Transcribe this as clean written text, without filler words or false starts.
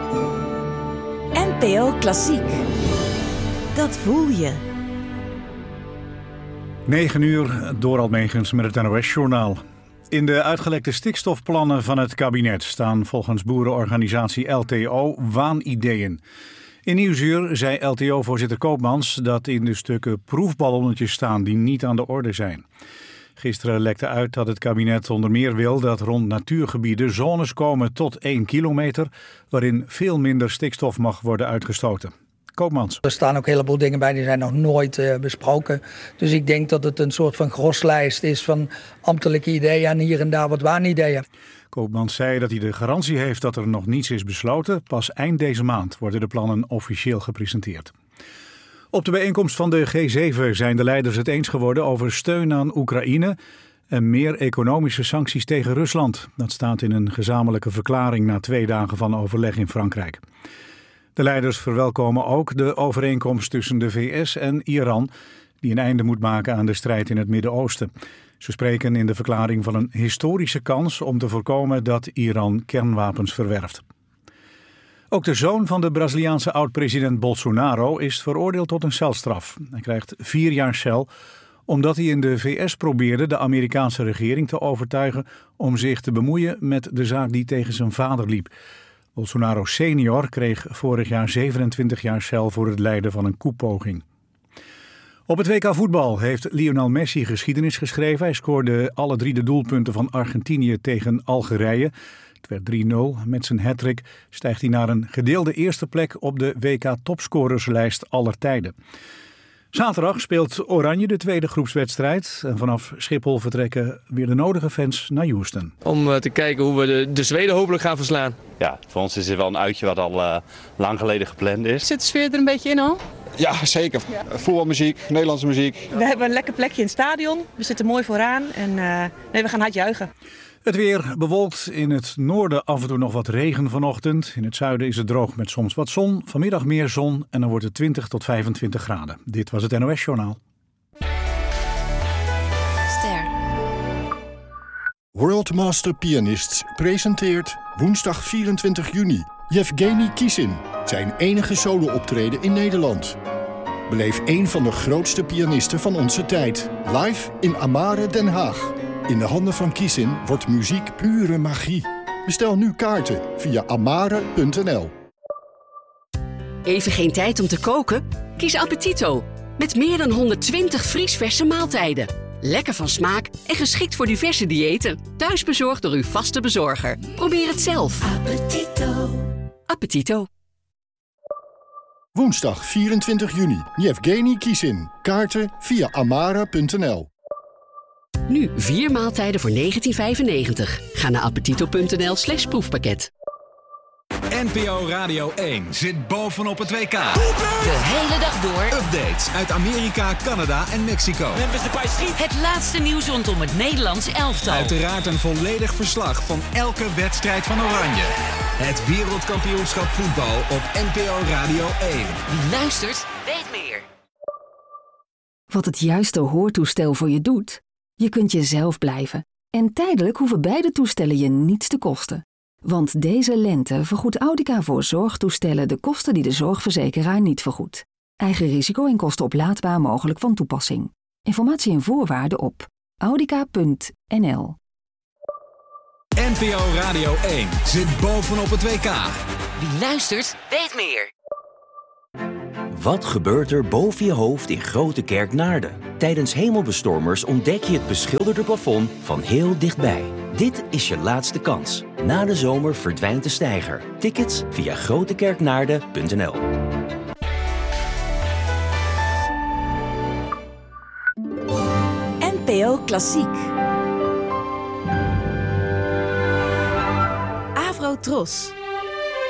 NPO Klassiek. Dat voel je. 9:00, Dorald Megens met het NOS-journaal. In de uitgelekte stikstofplannen van het kabinet staan volgens boerenorganisatie LTO waanideeën. In Nieuwsuur zei LTO-voorzitter Koopmans dat in de stukken proefballonnetjes staan die niet aan de orde zijn. Gisteren lekte uit dat het kabinet onder meer wil dat rond natuurgebieden zones komen tot 1 kilometer, waarin veel minder stikstof mag worden uitgestoten. Koopmans. Er staan ook een heleboel dingen bij die zijn nog nooit besproken. Dus ik denk dat het een soort van groslijst is van ambtelijke ideeën en hier en daar wat waanideeën. Koopmans zei dat hij de garantie heeft dat er nog niets is besloten. Pas eind deze maand worden de plannen officieel gepresenteerd. Op de bijeenkomst van de G7 zijn de leiders het eens geworden over steun aan Oekraïne en meer economische sancties tegen Rusland. Dat staat in een gezamenlijke verklaring na 2 dagen van overleg in Frankrijk. De leiders verwelkomen ook de overeenkomst tussen de VS en Iran, die een einde moet maken aan de strijd in het Midden-Oosten. Ze spreken in de verklaring van een historische kans om te voorkomen dat Iran kernwapens verwerft. Ook de zoon van de Braziliaanse oud-president Bolsonaro is veroordeeld tot een celstraf. Hij krijgt 4 jaar cel omdat hij in de VS probeerde de Amerikaanse regering te overtuigen om zich te bemoeien met de zaak die tegen zijn vader liep. Bolsonaro senior kreeg vorig jaar 27 jaar cel voor het leiden van een koepoging. Op het WK voetbal heeft Lionel Messi geschiedenis geschreven. Hij scoorde alle 3 de doelpunten van Argentinië tegen Algerije. Het werd 3-0. Met zijn hattrick stijgt hij naar een gedeelde eerste plek op de WK-topscorerslijst aller tijden. Zaterdag speelt Oranje de tweede groepswedstrijd. En vanaf Schiphol vertrekken weer de nodige fans naar Houston. Om te kijken hoe we de Zweden hopelijk gaan verslaan. Ja, voor ons is het wel een uitje wat al lang geleden gepland is. Zit de sfeer er een beetje in al? Ja, zeker. Ja. Voetbalmuziek, Nederlandse muziek. We hebben een lekker plekje in het stadion. We zitten mooi vooraan en we gaan hard juichen. Het weer bewolkt, in het noorden af en toe nog wat regen vanochtend. In het zuiden is het droog met soms wat zon. Vanmiddag meer zon en dan wordt het 20 tot 25 graden. Dit was het NOS-journaal. Ster. World Master Pianists presenteert woensdag 24 juni Yevgeny Kissin, zijn enige solo-optreden in Nederland. Beleef een van de grootste pianisten van onze tijd, live in Amare, Den Haag. In de handen van Kissin wordt muziek pure magie. Bestel nu kaarten via amare.nl. Even geen tijd om te koken? Kies Appetito. Met meer dan 120 vriesverse maaltijden. Lekker van smaak en geschikt voor diverse diëten. Thuisbezorgd door uw vaste bezorger. Probeer het zelf. Appetito. Appetito. Woensdag 24 juni, Yevgeny Kissin. Kaarten via amare.nl. Nu 4 maaltijden voor €19,95. Ga naar appetito.nl/proefpakket. NPO Radio 1 zit bovenop het WK. De hele dag door. Updates uit Amerika, Canada en Mexico. Het laatste nieuws rondom het Nederlands elftal. Uiteraard een volledig verslag van elke wedstrijd van Oranje. Het wereldkampioenschap voetbal op NPO Radio 1. Wie luistert, weet meer. Wat het juiste hoortoestel voor je doet? Je kunt jezelf blijven. En tijdelijk hoeven beide toestellen je niets te kosten. Want deze lente vergoedt Audica voor zorgtoestellen de kosten die de zorgverzekeraar niet vergoedt. Eigen risico en kosten oplaadbaar mogelijk van toepassing. Informatie en voorwaarden op audica.nl. NPO Radio 1 zit bovenop het WK. Wie luistert, weet meer. Wat gebeurt er boven je hoofd in Grote Kerk Naarden? Tijdens hemelbestormers ontdek je het beschilderde plafond van heel dichtbij. Dit is je laatste kans. Na de zomer verdwijnt de steiger. Tickets via grotekerknaarden.nl. NPO Klassiek. Avro Tros.